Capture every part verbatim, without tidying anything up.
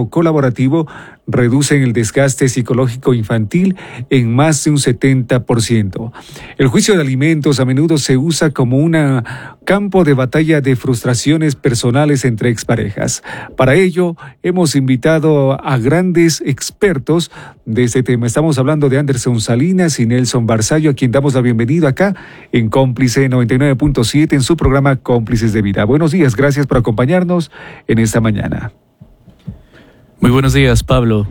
matrimonio colaborativo reducen el desgaste psicológico infantil en más de un setenta por ciento. El juicio de alimentos a menudo se usa como un campo de batalla de frustraciones personales entre exparejas. Para ello, hemos invitado a grandes expertos de este tema. Estamos hablando de Anderson Salinas y Nelson Barzallo, a quien damos la bienvenida acá en Cómplice noventa y nueve punto siete en su programa Cómplices de Vida. Buenos días, gracias por acompañarnos en esta mañana. Muy buenos días, Pablo.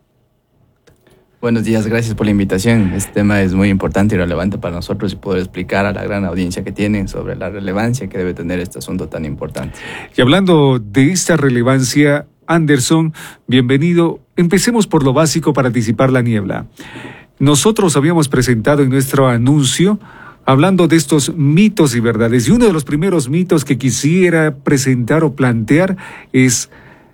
Buenos días, gracias por la invitación. Este tema es muy importante y relevante para nosotros y poder explicar a la gran audiencia que tienen sobre la relevancia que debe tener este asunto tan importante. Y hablando de esta relevancia, Anderson, bienvenido. Empecemos por lo básico para disipar la niebla. Nosotros habíamos presentado en nuestro anuncio hablando de estos mitos y verdades, y uno de los primeros mitos que quisiera presentar o plantear es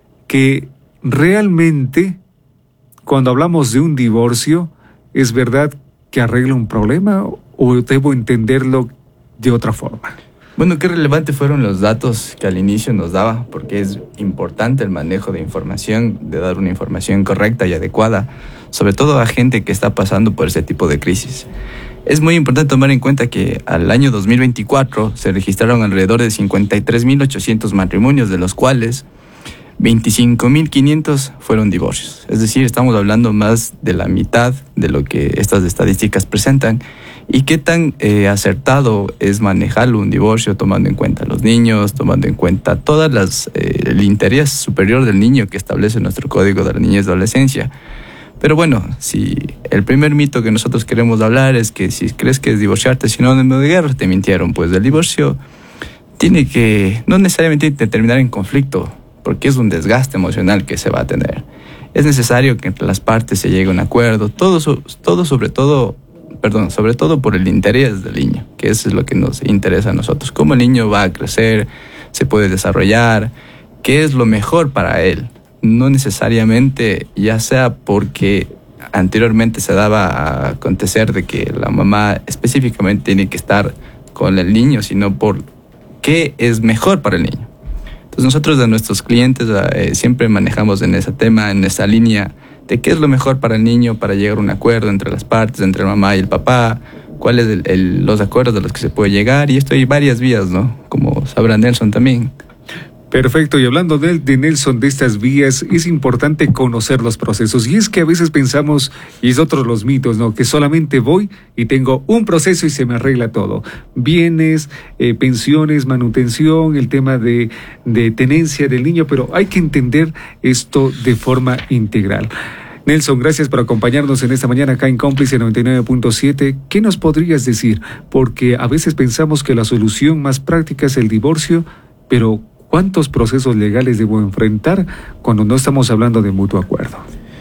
que realmente, cuando hablamos de un divorcio, ¿es verdad que arregla un problema o debo entenderlo de otra forma? Bueno, qué relevantes fueron los datos que al inicio nos daba, porque es importante el manejo de información, de dar una información correcta y adecuada, sobre todo a gente que está pasando por ese tipo de crisis. Es muy importante tomar en cuenta que al año dos mil veinticuatro se registraron alrededor de cincuenta y tres mil ochocientos matrimonios, de los cuales veinticinco mil quinientos fueron divorcios. Es decir, estamos hablando más de la mitad de lo que estas estadísticas presentan. ¿Y qué tan eh, acertado es manejarlo un divorcio tomando en cuenta a los niños, tomando en cuenta todas las eh, el interés superior del niño que establece nuestro Código de la Niñez y Adolescencia? Pero bueno, si el primer mito que nosotros queremos hablar es que si crees que es divorciarte sinónimo de guerra, te mintieron. Pues el divorcio tiene que no necesariamente terminar en conflicto, porque es un desgaste emocional que se va a tener. Es necesario que entre las partes se llegue a un acuerdo, todo, todo sobre todo, perdón, sobre todo por el interés del niño, que eso es lo que nos interesa a nosotros. Cómo el niño va a crecer, se puede desarrollar, qué es lo mejor para él. No necesariamente, ya sea porque anteriormente se daba a acontecer de que la mamá específicamente tiene que estar con el niño, sino por qué es mejor para el niño. Entonces nosotros a nuestros clientes eh, siempre manejamos en ese tema, en esa línea de qué es lo mejor para el niño, para llegar a un acuerdo entre las partes, entre el mamá y el papá, cuáles el, el, los acuerdos a los que se puede llegar, y esto hay varias vías, ¿no? Como sabrá Nelson también. Perfecto, y hablando de, de Nelson, de estas vías, es importante conocer los procesos, y es que a veces pensamos, y es otro de los mitos, ¿no?, que solamente voy y tengo un proceso y se me arregla todo. Bienes, eh, pensiones, manutención, el tema de, de tenencia del niño, pero hay que entender esto de forma integral. Nelson, gracias por acompañarnos en esta mañana acá en Cómplice noventa y nueve punto siete. ¿Qué nos podrías decir? Porque a veces pensamos que la solución más práctica es el divorcio, pero ¿cuántos procesos legales debo enfrentar cuando no estamos hablando de mutuo acuerdo?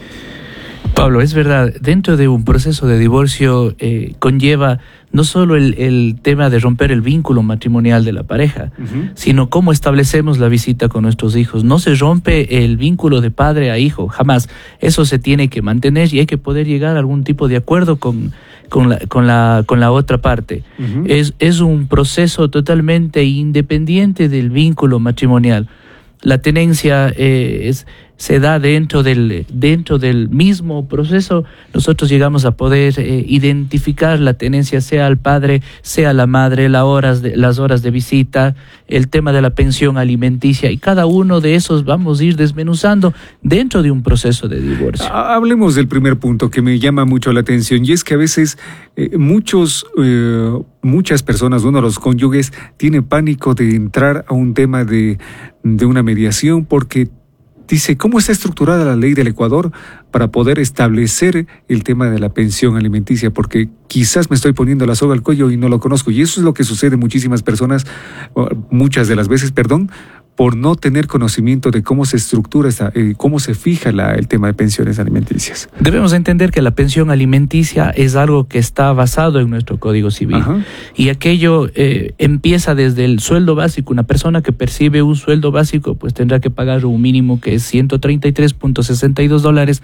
Pablo, es verdad, dentro de un proceso de divorcio eh, conlleva no solo el, el tema de romper el vínculo matrimonial de la pareja, uh-huh. sino cómo establecemos la visita con nuestros hijos. No se rompe el vínculo de padre a hijo, jamás. Eso se tiene que mantener y hay que poder llegar a algún tipo de acuerdo con, con, la, con, la, con la otra parte. Uh-huh. Es, es un proceso totalmente independiente del vínculo matrimonial. La tenencia eh, es... se da dentro del, dentro del mismo proceso. Nosotros llegamos a poder eh, identificar la tenencia, sea al padre, sea la madre, las horas, de, las horas de visita, el tema de la pensión alimenticia, y cada uno de esos vamos a ir desmenuzando dentro de un proceso de divorcio. Hablemos del primer punto que me llama mucho la atención, y es que a veces eh, muchos, eh, muchas personas, uno de los cónyuges, tiene pánico de entrar a un tema de, de una mediación porque dice, ¿cómo está estructurada la ley del Ecuador para poder establecer el tema de la pensión alimenticia? Porque quizás me estoy poniendo la soga al cuello y no lo conozco. Y eso es lo que sucede muchísimas personas, muchas de las veces, perdón, por no tener conocimiento de cómo se estructura, esta, eh, cómo se fija la, el tema de pensiones alimenticias. Debemos entender que la pensión alimenticia es algo que está basado en nuestro Código Civil. Ajá. Y aquello eh, empieza desde el sueldo básico. Una persona que percibe un sueldo básico pues tendrá que pagar un mínimo que es ciento treinta y tres punto sesenta y dos dólares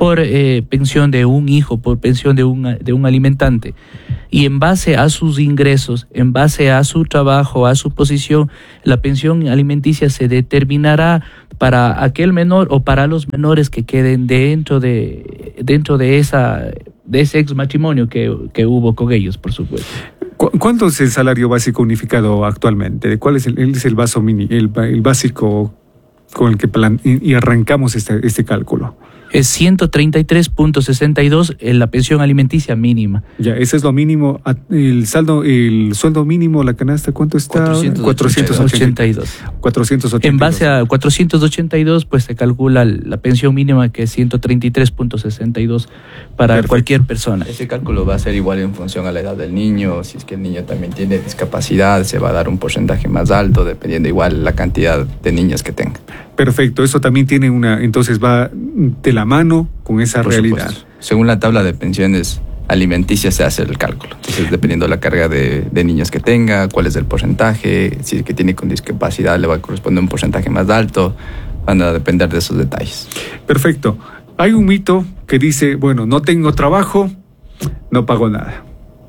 por eh, pensión de un hijo, por pensión de un, de un alimentante. Y en base a sus ingresos, en base a su trabajo, a su posición, la pensión alimenticia se determinará para aquel menor o para los menores que queden dentro de, dentro de, esa, de ese ex matrimonio que, que hubo con ellos, por supuesto. ¿Cuánto es el salario básico unificado actualmente? ¿Cuál es el, es el, vaso mini, el, el básico con el que plan, y, y arrancamos este, este cálculo? Es ciento treinta y tres punto sesenta y dos en la pensión alimenticia mínima. Ya, ese es lo mínimo. El saldo, el sueldo mínimo, la canasta, ¿cuánto está? cuatrocientos ochenta y dos. cuatrocientos ochenta y dos. En base a cuatrocientos ochenta y dos, pues se calcula la pensión mínima, que es ciento treinta y tres punto sesenta y dos para Perfecto. Cualquier persona. Ese cálculo va a ser igual en función a la edad del niño. Si es que el niño también tiene discapacidad, se va a dar un porcentaje más alto, dependiendo igual la cantidad de niños que tenga. Perfecto, eso también tiene una, entonces va de la mano con esa Por realidad. Supuesto. Según la tabla de pensiones alimenticias se hace el cálculo. Entonces, dependiendo de la carga de, de niños que tenga, cuál es el porcentaje, si es que tiene con discapacidad le va a corresponder un porcentaje más alto, van a depender de esos detalles. Perfecto. Hay un mito que dice, bueno, no tengo trabajo, no pago nada.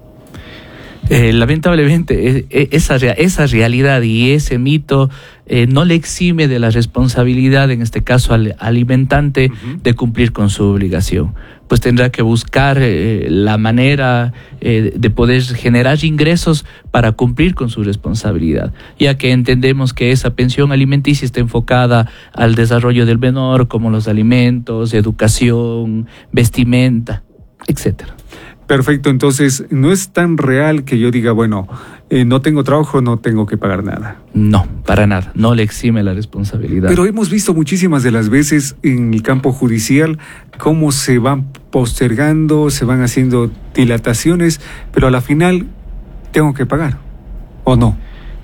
Eh, lamentablemente esa, esa realidad y ese mito eh, no le exime de la responsabilidad, en este caso al alimentante, uh-huh. de cumplir con su obligación. Pues tendrá que buscar eh, la manera eh, de poder generar ingresos para cumplir con su responsabilidad, ya que entendemos que esa pensión alimenticia está enfocada al desarrollo del menor, como los alimentos, educación, vestimenta, etcétera. Perfecto, entonces no es tan real que yo diga, bueno, eh, no tengo trabajo, no tengo que pagar nada. No, para nada, no le exime la responsabilidad. Pero hemos visto muchísimas de las veces en el campo judicial cómo se van postergando, se van haciendo dilataciones, pero a la final tengo que pagar, ¿o no?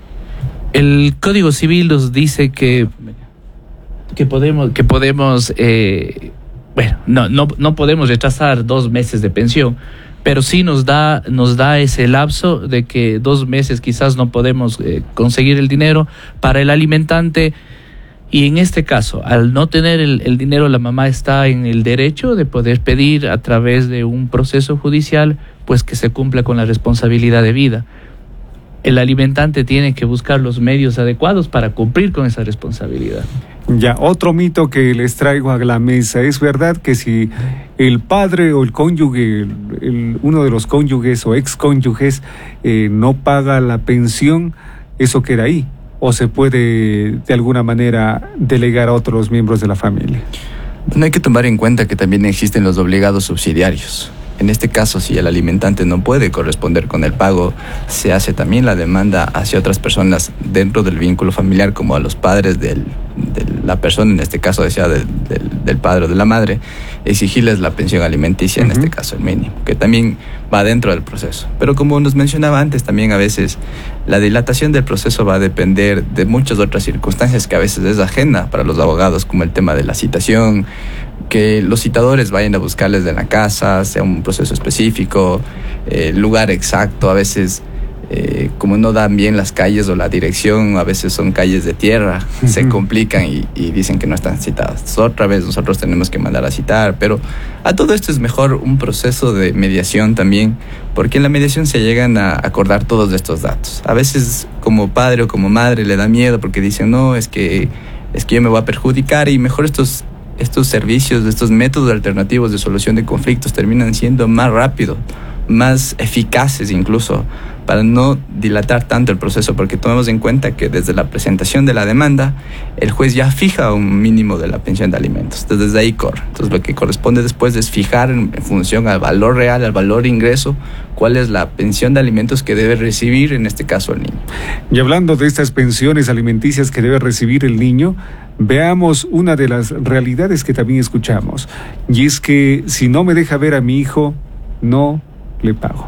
El Código Civil nos dice que, que podemos, que podemos eh, bueno, no, no, no podemos retrasar dos meses de pensión, pero sí nos da, nos da ese lapso de que dos meses quizás no podemos eh, conseguir el dinero para el alimentante, y en este caso, al no tener el, el dinero, la mamá está en el derecho de poder pedir a través de un proceso judicial, pues que se cumpla con la responsabilidad debida. El alimentante tiene que buscar los medios adecuados para cumplir con esa responsabilidad. Ya, otro mito que les traigo a la mesa. ¿Es verdad que si el padre o el cónyuge, el, el, uno de los cónyuges o excónyuges eh, no paga la pensión, eso queda ahí? ¿O se puede de alguna manera delegar a otros miembros de la familia? No hay que tomar en cuenta que también existen los obligados subsidiarios. En este caso, si el alimentante no puede corresponder con el pago, se hace también la demanda hacia otras personas dentro del vínculo familiar, como a los padres del, de la persona, en este caso decía del, del, del padre o de la madre, exigirles la pensión alimenticia, uh-huh. en este caso el mínimo, que también va dentro del proceso. Pero como nos mencionaba antes, también a veces la dilatación del proceso va a depender de muchas otras circunstancias que a veces es ajena para los abogados, como el tema de la citación, que los citadores vayan a buscarles de la casa, sea un proceso específico, eh, lugar exacto. A veces, eh, como no dan bien las calles o la dirección, a veces son calles de tierra, uh-huh. se complican y, y dicen que no están citadas. Otra vez nosotros tenemos que mandar a citar, pero a todo esto es mejor un proceso de mediación también, porque en la mediación se llegan a acordar todos estos datos. A veces como padre o como madre le da miedo porque dicen, no, es que, es que yo me voy a perjudicar, y mejor estos estos servicios, estos métodos alternativos de solución de conflictos terminan siendo más rápidos, más eficaces incluso, para no dilatar tanto el proceso, porque tomemos en cuenta que desde la presentación de la demanda, el juez ya fija un mínimo de la pensión de alimentos, entonces desde ahí corre. Entonces lo que corresponde después es fijar en, en función al valor real, al valor ingreso, cuál es la pensión de alimentos que debe recibir, en este caso el niño. Y hablando de estas pensiones alimenticias que debe recibir el niño, veamos una de las realidades que también escuchamos, y es que si no me deja ver a mi hijo, no le pago.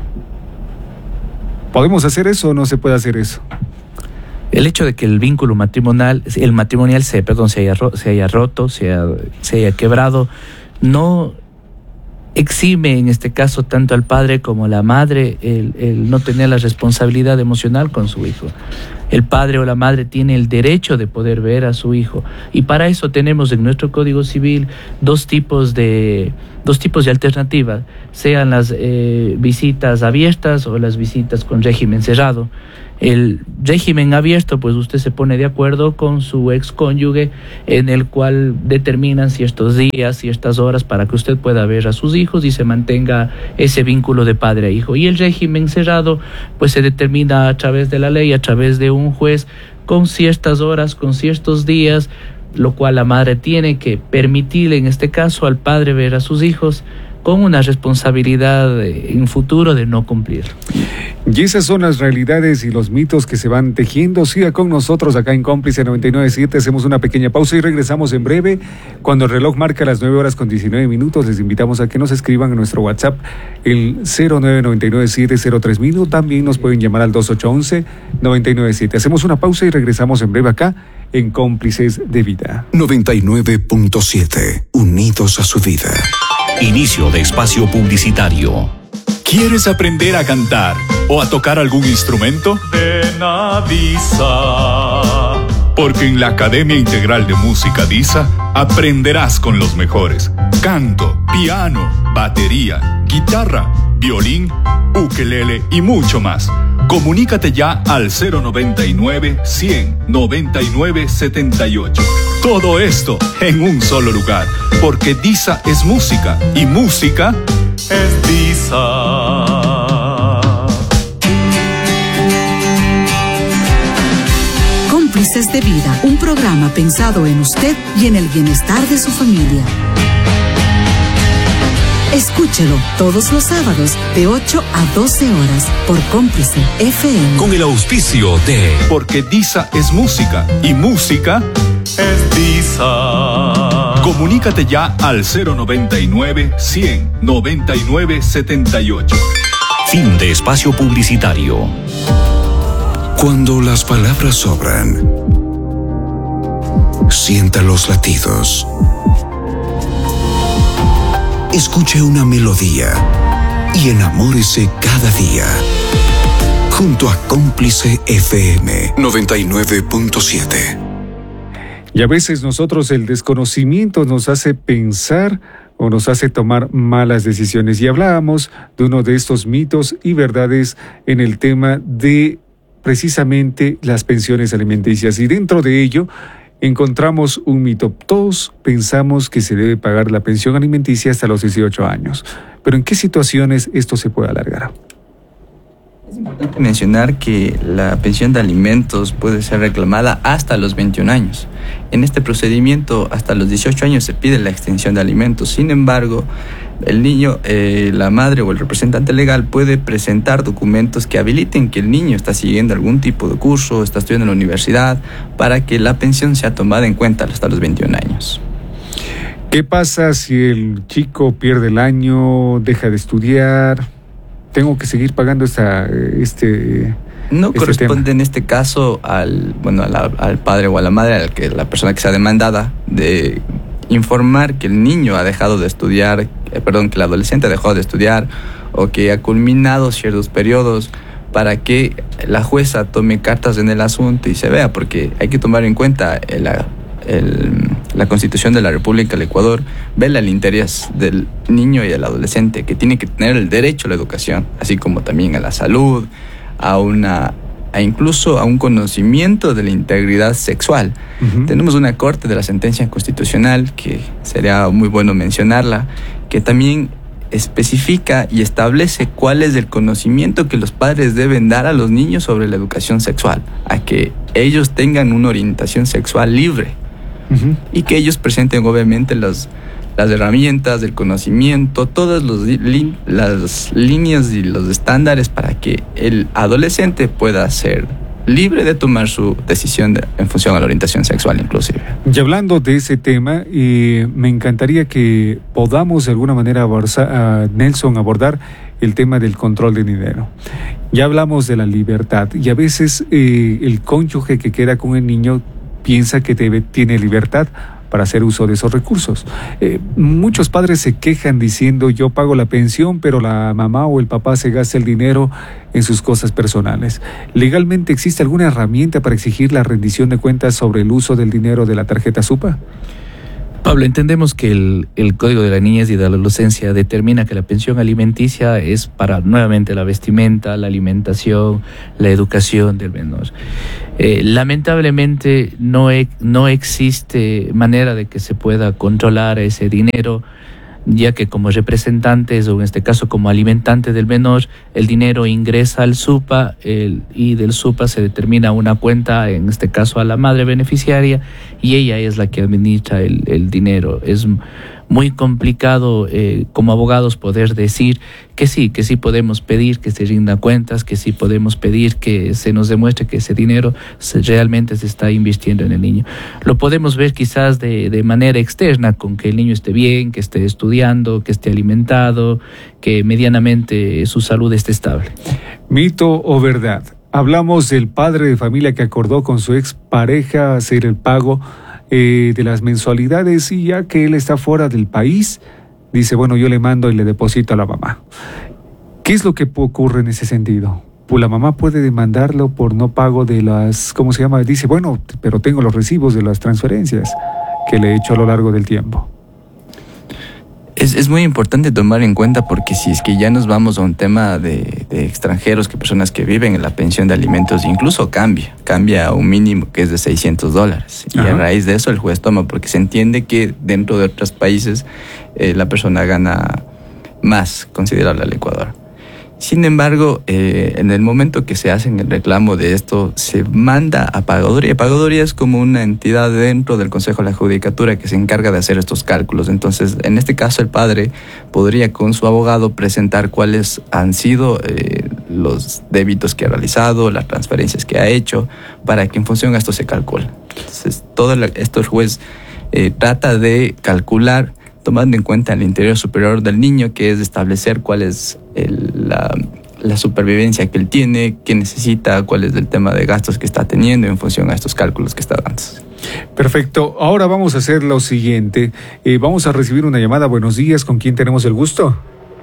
¿Podemos hacer eso o no se puede hacer eso? El hecho de que el vínculo matrimonial, el matrimonial se, perdón, se haya, se haya roto, se haya, se haya quebrado, no exime en este caso tanto al padre como a la madre el, el no tener la responsabilidad emocional con su hijo. el padre o la madre tiene el derecho de poder ver a su hijo. Y para eso tenemos en nuestro Código Civil dos tipos de, dos tipos de alternativas, sean las eh, visitas abiertas o las visitas con régimen cerrado. El régimen abierto, pues usted se pone de acuerdo con su excónyuge en el cual determinan ciertos días, ciertas horas para que usted pueda ver a sus hijos y se mantenga ese vínculo de padre a hijo. Y el régimen cerrado, pues se determina a través de la ley, a través de un juez, con ciertas horas, con ciertos días, lo cual la madre tiene que permitirle, en este caso, al padre ver a sus hijos con una responsabilidad en futuro de no cumplir. Y esas son las realidades y los mitos que se van tejiendo. Siga con nosotros acá en Cómplice noventa y nueve punto siete. Hacemos una pequeña pausa y regresamos en breve. Cuando el reloj marca las nueve horas con diecinueve minutos, les invitamos a que nos escriban a nuestro WhatsApp, el cero nueve nueve nueve siete cero tres mil, o también nos pueden llamar al dos ocho uno uno nueve nueve siete. Hacemos una pausa y regresamos en breve acá en Cómplices de Vida. noventa y nueve punto siete. Unidos a su vida. Inicio de espacio publicitario. ¿Quieres aprender a cantar o a tocar algún instrumento? Ven a DISA. Porque en la Academia Integral de Música DISA aprenderás con los mejores. Canto, piano, batería, guitarra, violín, ukelele y mucho más. Comunícate ya al cero noventa y nueve, cien, noventa y nueve, setenta y ocho. Todo esto en un solo lugar, porque DISA es música y música es DISA. Cómplices de Vida, un programa pensado en usted y en el bienestar de su familia. Escúchelo todos los sábados de ocho a doce horas por Cómplice F M. Con el auspicio de... Porque DISA es música y música es DISA. Comunícate ya al cero noventa y nueve, cien, noventa y nueve, setenta y ocho. Fin de espacio publicitario. Cuando las palabras sobran, sienta los latidos. Escuche una melodía y enamórese cada día. Junto a Cómplice F M noventa y nueve punto siete. Y a veces nosotros el desconocimiento nos hace pensar o nos hace tomar malas decisiones. Y hablábamos de uno de estos mitos y verdades en el tema de precisamente las pensiones alimenticias. Y dentro de ello encontramos un mito. Todos pensamos que se debe pagar la pensión alimenticia hasta los dieciocho años. Pero ¿en qué situaciones esto se puede alargar? Es importante mencionar que la pensión de alimentos puede ser reclamada hasta los veintiún años. En este procedimiento, hasta los dieciocho años se pide la extensión de alimentos. Sin embargo, el niño, eh, la madre o el representante legal puede presentar documentos que habiliten que el niño está siguiendo algún tipo de curso, está estudiando en la universidad, para que la pensión sea tomada en cuenta hasta los veintiún años. ¿Qué pasa si el chico pierde el año, deja de estudiar? ¿Tengo que seguir pagando esta, este No este corresponde tema? En este caso al, bueno, a la, al padre o a la madre, al que la persona que sea demandada, de informar que el niño ha dejado de estudiar, eh, perdón, que el adolescente ha dejado de estudiar o que ha culminado ciertos periodos, para que la jueza tome cartas en el asunto y se vea, porque hay que tomar en cuenta el, el, la Constitución de la República del Ecuador vela el interés del niño y el adolescente, que tiene que tener el derecho a la educación, así como también a la salud, a una a incluso a un conocimiento de la integridad sexual. Uh-huh. Tenemos una corte de la sentencia constitucional, que sería muy bueno mencionarla, que también especifica y establece cuál es el conocimiento que los padres deben dar a los niños sobre la educación sexual, a que ellos tengan una orientación sexual libre. Uh-huh. Y que ellos presenten obviamente los, las herramientas, el conocimiento, todas los li, las líneas y los estándares para que el adolescente pueda ser libre de tomar su decisión de, en función a la orientación sexual inclusive. Y hablando de ese tema, eh, me encantaría que podamos de alguna manera abordar, uh, Nelson, abordar el tema del control de dinero. Ya hablamos de la libertad y a veces eh, el cónyuge que queda con el niño piensa que debe, tiene libertad para hacer uso de esos recursos. Eh, muchos padres se quejan diciendo yo pago la pensión, pero la mamá o el papá se gasta el dinero en sus cosas personales. ¿Legalmente existe alguna herramienta para exigir la rendición de cuentas sobre el uso del dinero de la tarjeta SUPA? Pablo, entendemos que el, el Código de la Niñez y de la Adolescencia determina que la pensión alimenticia es para, nuevamente, la vestimenta, la alimentación, la educación del menor. Eh, lamentablemente no, e, no existe manera de que se pueda controlar ese dinero, ya que como representantes, o en este caso como alimentante del menor, el dinero ingresa al SUPA el, y del SUPA se determina una cuenta, en este caso a la madre beneficiaria, y ella es la que administra el, el dinero. Es muy complicado eh, como abogados poder decir que sí, que sí podemos pedir que se rinda cuentas, que sí podemos pedir que se nos demuestre que ese dinero se, realmente se está invirtiendo en el niño. Lo podemos ver quizás de, de manera externa, con que el niño esté bien, que esté estudiando, que esté alimentado, que medianamente su salud esté estable. ¿Mito o verdad? Hablamos del padre de familia que acordó con su expareja hacer el pago Eh, de las mensualidades, y ya que él está fuera del país, dice, bueno, yo le mando y le deposito a la mamá. ¿Qué es lo que ocurre en ese sentido? Pues la mamá puede demandarlo por no pago de las, ¿cómo se llama? Dice, bueno, pero tengo los recibos de las transferencias que le he hecho a lo largo del tiempo. Es, es muy importante tomar en cuenta, porque si es que ya nos vamos a un tema de, de extranjeros, que personas que viven en la pensión de alimentos, incluso cambia, cambia a un mínimo que es de seiscientos dólares. Y Ajá. a raíz de eso el juez toma, porque se entiende que dentro de otros países eh, la persona gana más considerable al Ecuador. Sin embargo, eh, en el momento que se hace el reclamo de esto, se manda a Pagaduría. Pagaduría es como una entidad dentro del Consejo de la Judicatura que se encarga de hacer estos cálculos. Entonces, en este caso, el padre podría con su abogado presentar cuáles han sido eh, los débitos que ha realizado, las transferencias que ha hecho, para que en función a esto se calcule. Entonces, todo la, esto el juez eh, trata de calcular, tomando en cuenta el interior superior del niño, que es establecer cuál es el, la, la supervivencia que él tiene, qué necesita, cuál es el tema de gastos que está teniendo en función a estos cálculos que está dando. Perfecto. Ahora vamos a hacer lo siguiente. Eh, vamos a recibir una llamada. Buenos días. ¿Con quién tenemos el gusto?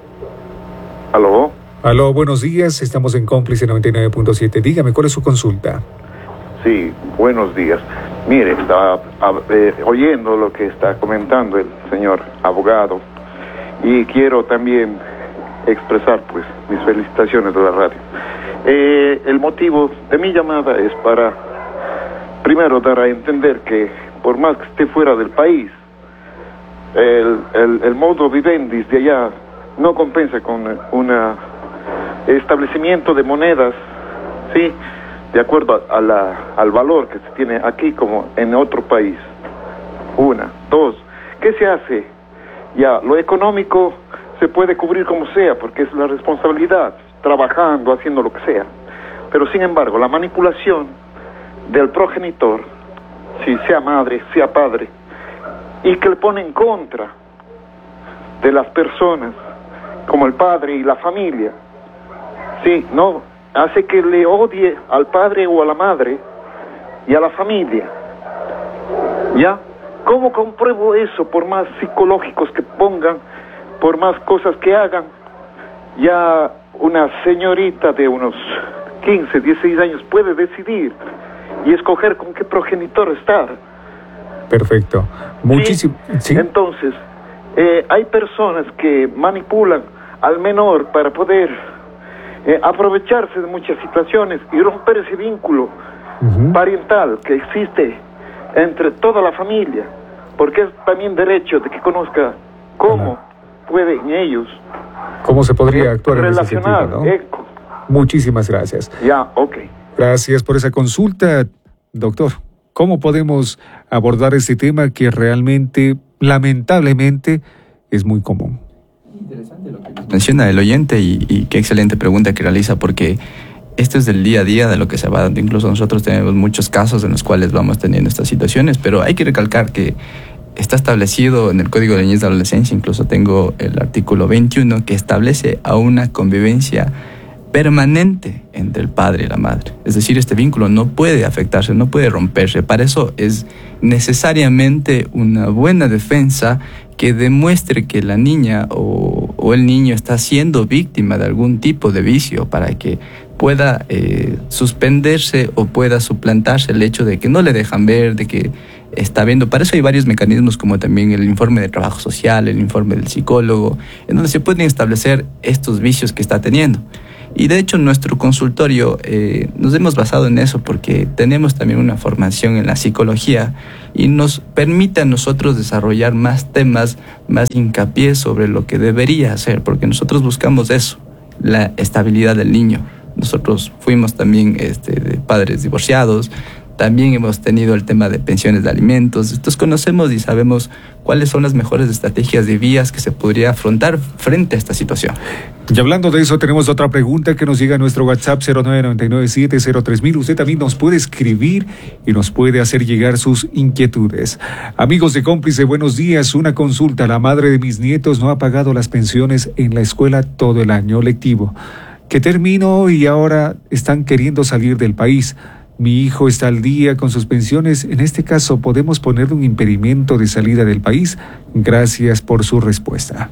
¿Aló? Aló, buenos días. Estamos en Cómplice noventa y nueve punto siete. Dígame, ¿cuál es su consulta? Sí, buenos días. Mire, estaba eh, oyendo lo que está comentando el señor abogado, y quiero también expresar pues mis felicitaciones de la radio. Eh, el motivo de mi llamada es para, primero, dar a entender que por más que esté fuera del país, el, el, el modo vivendi de allá no compensa con un establecimiento de monedas, ¿sí?, de acuerdo a, a la, al valor que se tiene aquí como en otro país. Una. Dos, ¿qué se hace? Ya, lo económico se puede cubrir como sea, porque es la responsabilidad, trabajando, haciendo lo que sea. Pero sin embargo, la manipulación del progenitor, si sea madre, sea padre, y que le pone en contra de las personas, como el padre y la familia, sí, no, hace que le odie al padre o a la madre y a la familia. ¿Ya? ¿Cómo compruebo eso? Por más psicológicos que pongan, por más cosas que hagan, ya una señorita de unos quince, dieciséis años puede decidir y escoger con qué progenitor estar. Perfecto. Muchísimo. ¿Sí? ¿Sí? Entonces, eh, hay personas que manipulan al menor para poder eh, aprovecharse de muchas situaciones y romper ese vínculo uh-huh. parental que existe entre toda la familia, porque es también derecho de que conozca cómo uh-huh. pueden ellos, cómo se podría actuar en ese sentido, ¿no? Eco. Muchísimas gracias. Ya, ok. Gracias por esa consulta, doctor. ¿Cómo podemos abordar este tema que realmente, lamentablemente, es muy común? Interesante lo que menciona el oyente y, y qué excelente pregunta que realiza, porque esto es del día a día de lo que se va dando. Incluso nosotros tenemos muchos casos en los cuales vamos teniendo estas situaciones, pero hay que recalcar que está establecido en el Código de Niñez y Adolescencia, incluso tengo el artículo veintiuno, que establece a una convivencia permanente entre el padre y la madre. Es decir, este vínculo no puede afectarse, no puede romperse. Para eso es necesariamente una buena defensa que demuestre que la niña o, o el niño está siendo víctima de algún tipo de vicio, para que pueda eh, suspenderse o pueda suplantarse el hecho de que no le dejan ver, de que está viendo. Para eso hay varios mecanismos, como también el informe de trabajo social, el informe del psicólogo, en donde se pueden establecer estos vicios que está teniendo. Y de hecho nuestro consultorio eh, nos hemos basado en eso porque tenemos también una formación en la psicología y nos permite a nosotros desarrollar más temas, más hincapié sobre lo que debería hacer, porque nosotros buscamos eso, la estabilidad del niño. Nosotros fuimos también este, de padres divorciados, también hemos tenido el tema de pensiones de alimentos. Entonces conocemos y sabemos cuáles son las mejores estrategias de vías que se podría afrontar frente a esta situación. Y hablando de eso, tenemos otra pregunta que nos llega a nuestro WhatsApp cero nueve nueve nueve siete cero tres mil. Usted también nos puede escribir y nos puede hacer llegar sus inquietudes. Amigos de Cómplice, buenos días. Una consulta. La madre de mis nietos no ha pagado las pensiones en la escuela todo el año lectivo, que terminó, y ahora están queriendo salir del país. Mi hijo está al día con sus pensiones. En este caso, ¿podemos ponerle un impedimento de salida del país? Gracias por su respuesta.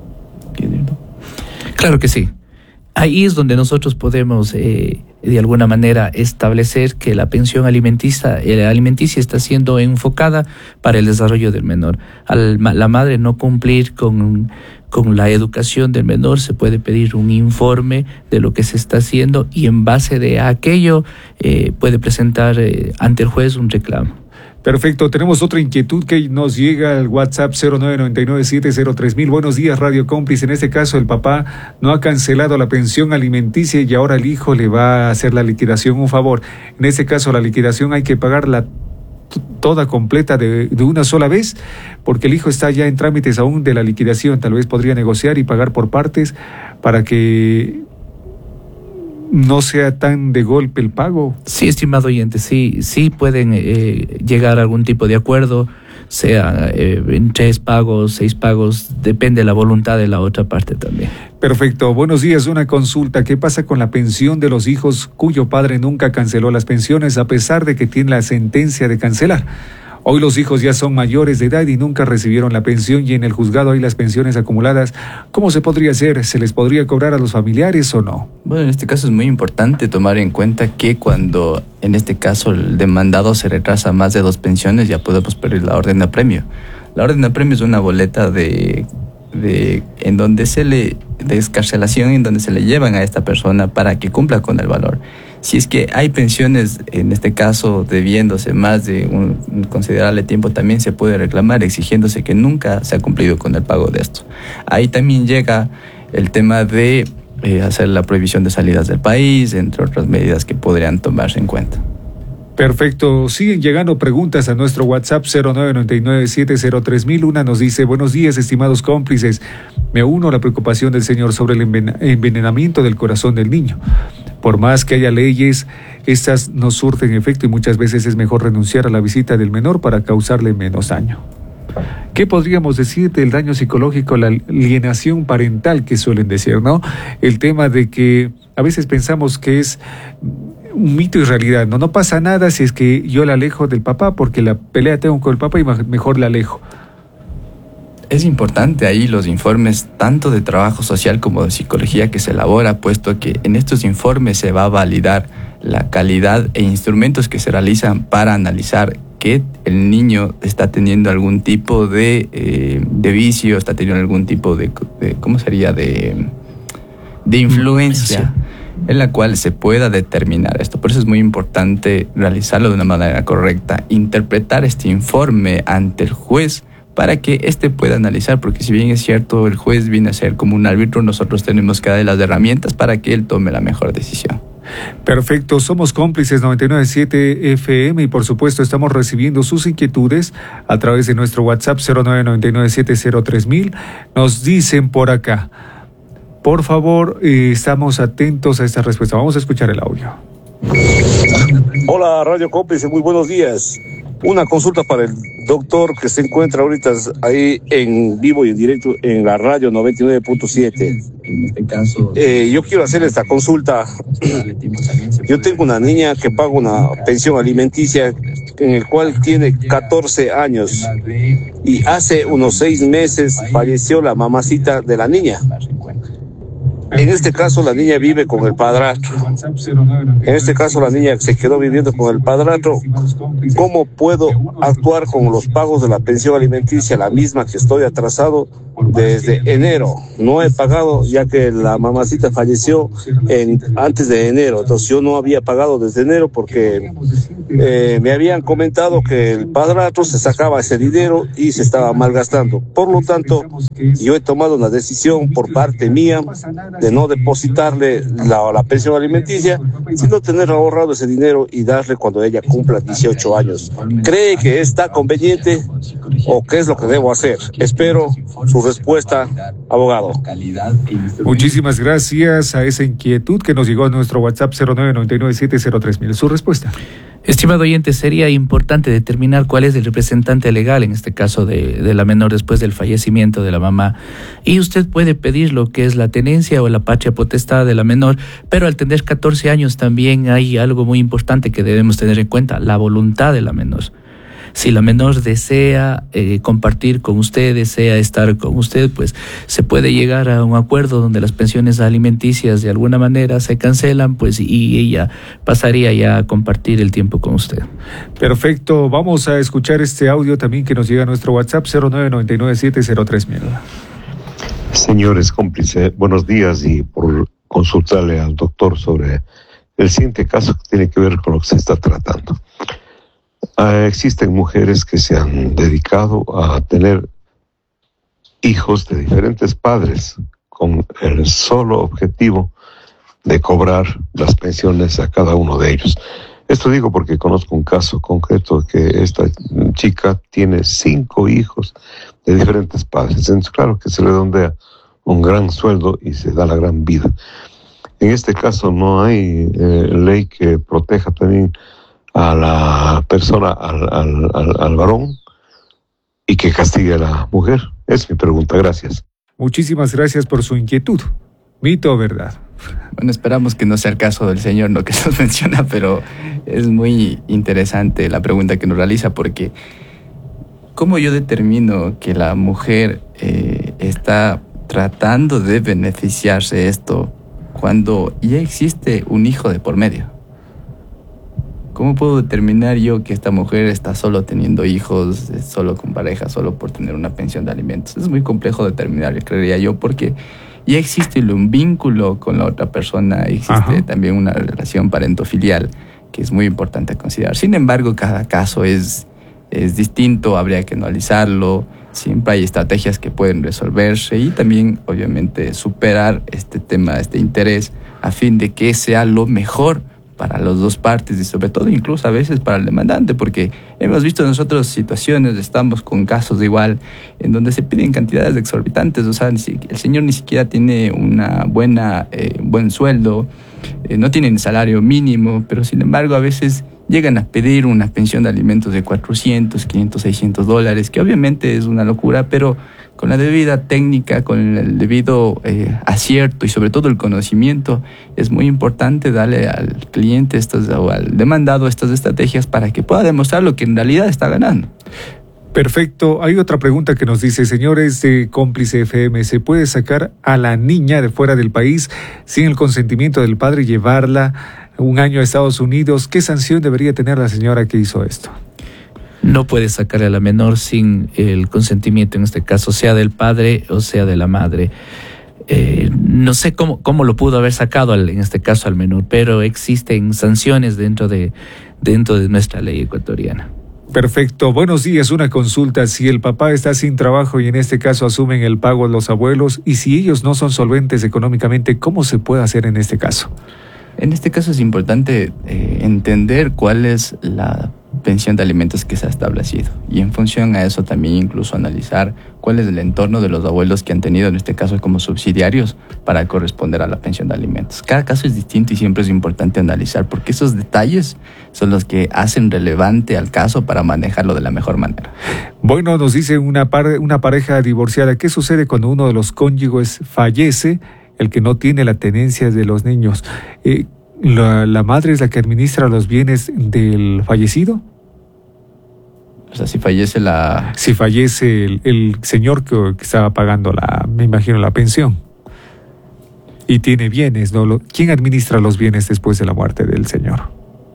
Claro que sí. Ahí es donde nosotros podemos, eh, de alguna manera, establecer que la pensión alimenticia, eh, alimenticia está siendo enfocada para el desarrollo del menor. Al la madre no cumplir con, con la educación del menor, se puede pedir un informe de lo que se está haciendo y en base de aquello eh, puede presentar eh, ante el juez un reclamo. Perfecto, tenemos otra inquietud que nos llega al WhatsApp cero nueve nueve nueve siete cero tres mil. Buenos días, Radio Cómplice. En este caso, el papá no ha cancelado la pensión alimenticia y ahora el hijo le va a hacer la liquidación. Un favor, en este caso la liquidación hay que pagarla t- toda completa de, de una sola vez, porque el hijo está ya en trámites aún de la liquidación. Tal vez podría negociar y pagar por partes para que no sea tan de golpe el pago. Sí, estimado oyente, sí, sí pueden eh, llegar a algún tipo de acuerdo, sea eh, en tres pagos, seis pagos, depende de la voluntad de la otra parte también. Perfecto. Buenos días, una consulta. ¿Qué pasa con la pensión de los hijos cuyo padre nunca canceló las pensiones a pesar de que tiene la sentencia de cancelar? Hoy los hijos ya son mayores de edad y nunca recibieron la pensión, y en el juzgado hay las pensiones acumuladas. ¿Cómo se podría hacer? ¿Se les podría cobrar a los familiares o no? Bueno, en este caso es muy importante tomar en cuenta que cuando, en este caso, el demandado se retrasa más de dos pensiones, ya podemos pedir la orden de apremio. La orden de apremio es una boleta de, de en donde se le de excarcelación, en donde se le llevan a esta persona para que cumpla con el valor. Si es que hay pensiones, en este caso, debiéndose más de un, un considerable tiempo, también se puede reclamar exigiéndose que nunca se ha cumplido con el pago de esto. Ahí también llega el tema de eh, hacer la prohibición de salidas del país, entre otras medidas que podrían tomarse en cuenta. Perfecto. Siguen llegando preguntas a nuestro WhatsApp cero nueve nueve nueve siete cero tres mil. Una nos dice: buenos días, estimados cómplices. Me uno a la preocupación del señor sobre el enven- envenenamiento del corazón del niño. Por más que haya leyes, estas no surten efecto y muchas veces es mejor renunciar a la visita del menor para causarle menos daño. ¿Qué podríamos decir del daño psicológico, la alienación parental que suelen decir, ¿no? El tema de que a veces pensamos que es un mito y realidad. No, no pasa nada si es que yo la alejo del papá, porque la pelea tengo con el papá y mejor la alejo. Es importante ahí los informes tanto de trabajo social como de psicología que se elabora, puesto que en estos informes se va a validar la calidad e instrumentos que se realizan para analizar que el niño está teniendo algún tipo de, eh, de vicio, está teniendo algún tipo de, de ¿cómo sería? De, de influencia en la cual se pueda determinar esto. Por eso es muy importante realizarlo de una manera correcta, interpretar este informe ante el juez para que éste pueda analizar, porque si bien es cierto, el juez viene a ser como un árbitro, nosotros tenemos que darle las herramientas para que él tome la mejor decisión. Perfecto, somos Cómplices noventa y nueve punto siete F M y por supuesto estamos recibiendo sus inquietudes a través de nuestro WhatsApp cero nueve nueve nueve siete cero tres mil. Nos dicen por acá, por favor, eh, estamos atentos a esta respuesta. Vamos a escuchar el audio. Hola, Radio Cómplice, muy buenos días. Una consulta para el doctor que se encuentra ahorita ahí en vivo y en directo en la radio noventa y nueve punto siete. Eh, yo quiero hacer esta consulta. Yo tengo una niña que paga una pensión alimenticia en el cual tiene catorce años y hace unos seis meses falleció la mamacita de la niña. En este caso la niña vive con el padrastro. En este caso la niña se quedó viviendo con el padrastro. ¿Cómo puedo actuar con los pagos de la pensión alimenticia, la misma que estoy atrasado desde enero? No he pagado ya que la mamacita falleció en, antes de enero. Entonces yo no había pagado desde enero porque eh, me habían comentado que el padrastro se sacaba ese dinero y se estaba malgastando. Por lo tanto, yo he tomado una decisión por parte mía de no depositarle la, la pensión alimenticia, sino tener ahorrado ese dinero y darle cuando ella cumpla dieciocho años. ¿Cree que está conveniente o qué es lo que debo hacer? Espero su respuesta, abogado. Muchísimas gracias a esa inquietud que nos llegó a nuestro WhatsApp cero nueve nueve nueve siete cero tres mil. Su respuesta. Estimado oyente, sería importante determinar cuál es el representante legal, en este caso de, de la menor después del fallecimiento de la mamá. Y usted puede pedir lo que es la tenencia o la patria potestad de la menor, pero al tener catorce años también hay algo muy importante que debemos tener en cuenta, la voluntad de la menor. Si la menor desea eh, compartir con usted, desea estar con usted, pues se puede llegar a un acuerdo donde las pensiones alimenticias de alguna manera se cancelan, pues y ella pasaría ya a compartir el tiempo con usted. Perfecto, vamos a escuchar este audio también que nos llega a nuestro WhatsApp cero nueve nueve nueve siete cero tres mil. Señores cómplices, buenos días y por consultarle al doctor sobre el siguiente caso que tiene que ver con lo que se está tratando. Uh, existen mujeres que se han dedicado a tener hijos de diferentes padres con el solo objetivo de cobrar las pensiones a cada uno de ellos. Esto digo porque conozco un caso concreto que esta chica tiene cinco hijos de diferentes padres. Entonces, claro que se le redondea un gran sueldo y se da la gran vida. En este caso no hay eh, ley que proteja también a la persona, al, al, al, al varón, y que castigue a la mujer. Es mi pregunta, gracias. Muchísimas gracias por su inquietud. ¿Mito o verdad? Bueno, esperamos que no sea el caso del señor, lo que nos menciona, pero es muy interesante la pregunta que nos realiza, porque ¿cómo yo determino que la mujer eh, está tratando de beneficiarse de esto cuando ya existe un hijo de por medio? ¿Cómo puedo determinar yo que esta mujer está solo teniendo hijos, solo con pareja, solo por tener una pensión de alimentos? Es muy complejo determinar, creería yo, porque ya existe un vínculo con la otra persona, existe Ajá. también una relación parentofilial que es muy importante considerar. Sin embargo, cada caso es, es distinto, habría que analizarlo, siempre hay estrategias que pueden resolverse y también, obviamente, superar este tema, este interés, a fin de que sea lo mejor para las dos partes y sobre todo incluso a veces para el demandante, porque hemos visto nosotros situaciones, estamos con casos de igual, en donde se piden cantidades exorbitantes, o sea, el señor ni siquiera tiene una buena, eh, buen sueldo, eh, no tiene ni salario mínimo, pero sin embargo a veces llegan a pedir una pensión de alimentos de cuatrocientos, quinientos, seiscientos dólares, que obviamente es una locura, pero con la debida técnica, con el debido eh, acierto y sobre todo el conocimiento, es muy importante darle al cliente estas, o al demandado estas estrategias para que pueda demostrar lo que en realidad está ganando. Perfecto. Hay otra pregunta que nos dice, señores de Cómplice F M, ¿se puede sacar a la niña de fuera del país sin el consentimiento del padre y llevarla un año a Estados Unidos? ¿Qué sanción debería tener la señora que hizo esto? No puede sacar a la menor sin el consentimiento, en este caso, sea del padre o sea de la madre. Eh, no sé cómo, cómo lo pudo haber sacado, al, en este caso, al menor, pero existen sanciones dentro de, dentro de nuestra ley ecuatoriana. Perfecto. Buenos días. Una consulta. Si el papá está sin trabajo y en este caso asumen el pago los abuelos, y si ellos no son solventes económicamente, ¿cómo se puede hacer en este caso? En este caso es importante eh, entender cuál es la pensión de alimentos que se ha establecido. Y en función a eso también incluso analizar cuál es el entorno de los abuelos que han tenido, en este caso como subsidiarios, para corresponder a la pensión de alimentos. Cada caso es distinto y siempre es importante analizar, porque esos detalles son los que hacen relevante al caso para manejarlo de la mejor manera. Bueno, nos dice una, par- una pareja divorciada, ¿qué sucede cuando uno de los cónyuges fallece, el que no tiene la tenencia de los niños? Eh, La, ¿La madre es la que administra los bienes del fallecido? O sea, si fallece la... Si fallece el, el señor que, que estaba pagando la, me imagino, la pensión. Y tiene bienes, ¿no? Lo, ¿quién administra los bienes después de la muerte del señor?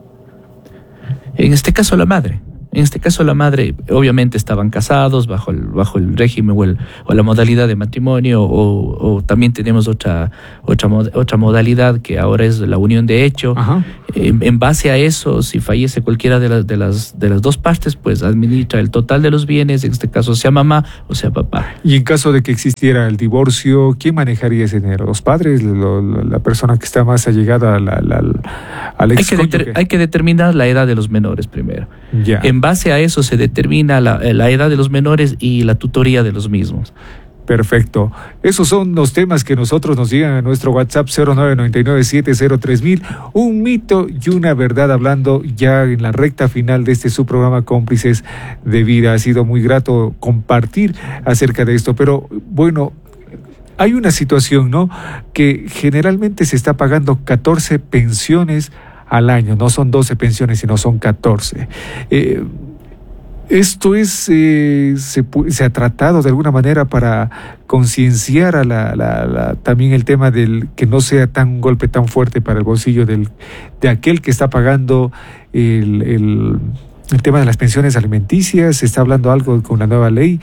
En este caso la madre. En este caso la madre, obviamente estaban casados bajo el, bajo el régimen o, el, o la modalidad de matrimonio, o, o también tenemos otra, otra, otra modalidad que ahora es la unión de hecho. En, en base a eso, si fallece cualquiera de las, de, las, de las dos partes, pues administra el total de los bienes, en este caso sea mamá o sea papá. Y en caso de que existiera el divorcio, ¿quién manejaría ese dinero? ¿Los padres? Lo, lo, ¿La persona que está más allegada al, al, al, al ex hay, que deter, hay que determinar la edad de los menores primero. Ya. En base a eso se determina la, la edad de los menores y la tutoría de los mismos. Perfecto. Esos son los temas que nosotros nos llegan a nuestro WhatsApp cero nueve nueve nueve siete cero tres mil. Un mito y una verdad, hablando ya en la recta final de este su programa Cómplices de Vida. Ha sido muy grato compartir acerca de esto, pero bueno, hay una situación, ¿no? Que generalmente se está pagando catorce pensiones al año. No son doce pensiones, sino son catorce. Eh, Esto es eh, se, se ha tratado de alguna manera para concienciar a la, la, la, también el tema del que no sea tan un golpe tan fuerte para el bolsillo del, de aquel que está pagando el, el, el tema de las pensiones alimenticias. Se está hablando algo con la nueva ley.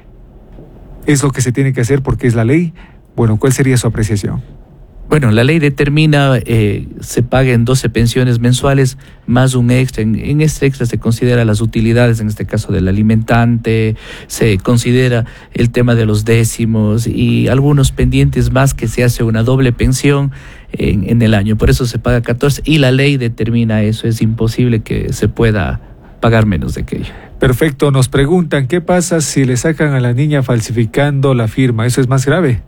¿Es lo que se tiene que hacer porque es la ley? Bueno, ¿cuál sería su apreciación? Bueno, la ley determina, eh, se paguen doce pensiones mensuales más un extra. En, en este extra se considera las utilidades, en este caso del alimentante, se considera el tema de los décimos y algunos pendientes más, que se hace una doble pensión en, en el año. Por eso se paga catorce y la ley determina eso. Es imposible que se pueda pagar menos de aquello. Perfecto. Nos preguntan, ¿qué pasa si le sacan a la niña falsificando la firma? ¿Eso es más grave?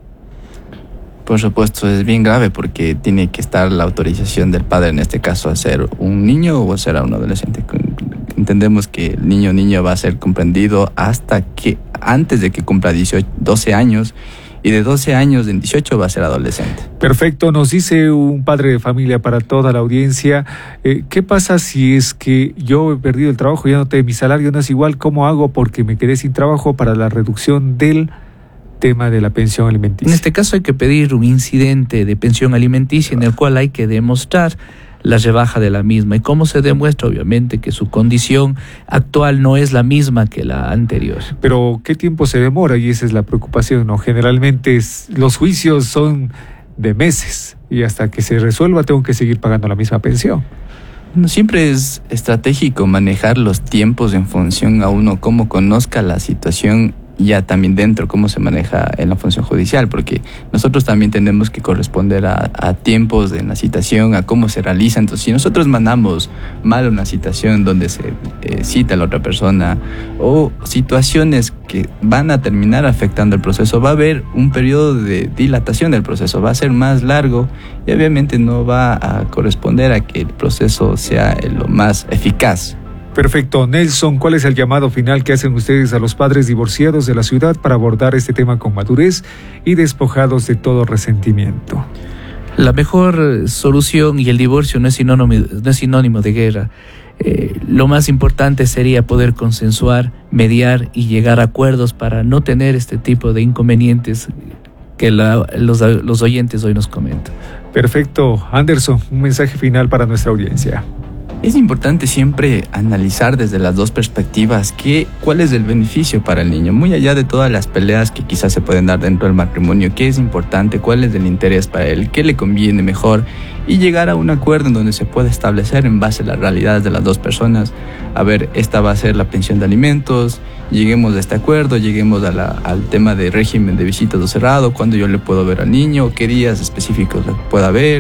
Por supuesto, es bien grave porque tiene que estar la autorización del padre, en este caso, a ser un niño o a ser a un adolescente. Entendemos que el niño o niña va a ser comprendido hasta que, antes de que cumpla dieciocho, doce años, y de doce años en dieciocho va a ser adolescente. Perfecto, nos dice un padre de familia para toda la audiencia, eh, ¿qué pasa si es que yo he perdido el trabajo, ya no te, mi salario no es igual? ¿Cómo hago porque me quedé sin trabajo para la reducción del tema de la pensión alimenticia? En este caso hay que pedir un incidente de pensión alimenticia en el cual hay que demostrar la rebaja de la misma. ¿Y cómo se demuestra? Obviamente que su condición actual no es la misma que la anterior. Pero ¿qué tiempo se demora? Y esa es la preocupación, ¿no? Generalmente es, los juicios son de meses y hasta que se resuelva tengo que seguir pagando la misma pensión. No, siempre es estratégico manejar los tiempos en función a uno cómo conozca la situación, ya también dentro cómo se maneja en la función judicial, porque nosotros también tenemos que corresponder a, a tiempos en la citación, a cómo se realiza. Entonces, si nosotros mandamos mal una citación donde se eh, cita a la otra persona, o situaciones que van a terminar afectando el proceso, va a haber un periodo de dilatación del proceso, va a ser más largo y obviamente no va a corresponder a que el proceso sea lo más eficaz. Perfecto. Nelson, ¿cuál es el llamado final que hacen ustedes a los padres divorciados de la ciudad para abordar este tema con madurez y despojados de todo resentimiento? La mejor solución, y el divorcio no es sinónimo, no es sinónimo de guerra, eh, lo más importante sería poder consensuar, mediar y llegar a acuerdos para no tener este tipo de inconvenientes que la, los, los oyentes hoy nos comentan. Perfecto. Anderson, un mensaje final para nuestra audiencia. Es importante siempre analizar desde las dos perspectivas qué, cuál es el beneficio para el niño, muy allá de todas las peleas que quizás se pueden dar dentro del matrimonio, qué es importante, cuál es el interés para él, qué le conviene mejor, y llegar a un acuerdo en donde se pueda establecer en base a las realidades de las dos personas. A ver, esta va a ser la pensión de alimentos, lleguemos a este acuerdo, lleguemos a la, al tema de régimen de visitas o cerrado, cuándo yo le puedo ver al niño, qué días específicos le pueda ver.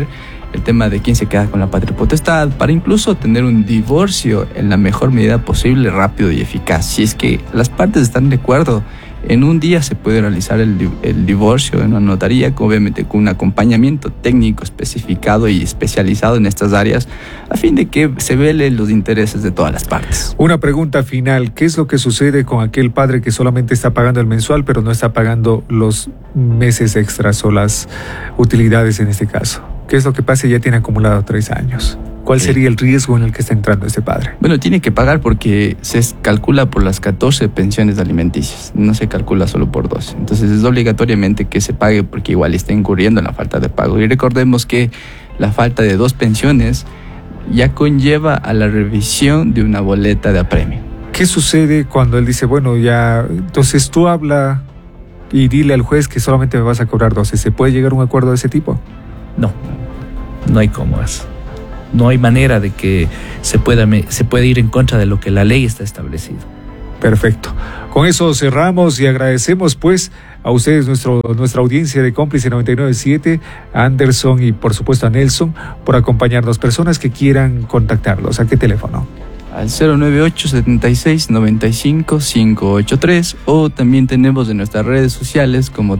el tema de quién se queda con la patria potestad, para incluso tener un divorcio en la mejor medida posible, rápido y eficaz. Si es que las partes están de acuerdo, en un día se puede realizar el, el divorcio en una notaría, obviamente con un acompañamiento técnico especificado y especializado en estas áreas, a fin de que se velen los intereses de todas las partes. Una pregunta final, ¿qué es lo que sucede con aquel padre que solamente está pagando el mensual, pero no está pagando los meses extras o las utilidades en este caso? ¿Qué es lo que pasa? Ya tiene acumulado tres años. ¿Cuál sí. sería el riesgo en el que está entrando este padre? Bueno, tiene que pagar porque se calcula por las catorce pensiones alimenticias, no se calcula solo por doce. Entonces es obligatoriamente que se pague porque igual está incurriendo en la falta de pago. Y recordemos que la falta de dos pensiones ya conlleva a la revisión de una boleta de apremio. ¿Qué sucede cuando él dice, bueno, ya, entonces tú habla y dile al juez que solamente me vas a cobrar doce? ¿Se puede llegar a un acuerdo de ese tipo? No, no hay cómo es. No hay manera de que se pueda, se pueda ir en contra de lo que la ley está establecido. Perfecto. Con eso cerramos y agradecemos pues a ustedes, nuestro, nuestra audiencia de Cómplice noventa y nueve punto siete, a Anderson y por supuesto a Nelson, por acompañarnos. Personas que quieran contactarlos, ¿a qué teléfono? Al cero nueve ocho, setenta y seis, noventa y cinco, quinientos ochenta y tres, o también tenemos en nuestras redes sociales como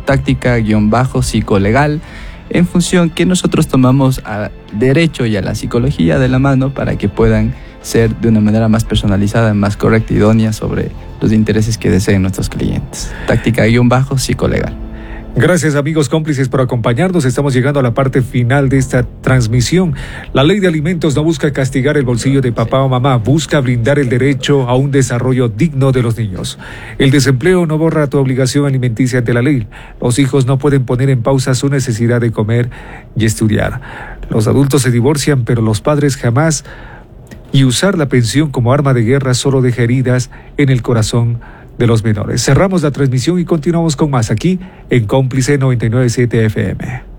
táctica-psicolegal, en función que nosotros tomamos al derecho y a la psicología de la mano para que puedan ser de una manera más personalizada, más correcta y idónea sobre los intereses que deseen nuestros clientes. Táctica-psicolegal. Gracias, amigos cómplices, por acompañarnos. Estamos llegando a la parte final de esta transmisión. La ley de alimentos no busca castigar el bolsillo de papá o mamá, busca brindar el derecho a un desarrollo digno de los niños. El desempleo no borra tu obligación alimenticia ante la ley. Los hijos no pueden poner en pausa su necesidad de comer y estudiar. Los adultos se divorcian, pero los padres jamás. Y usar la pensión como arma de guerra solo deja heridas en el corazón de los menores. Cerramos la transmisión y continuamos con más aquí en Cómplice noventa y nueve punto siete F M.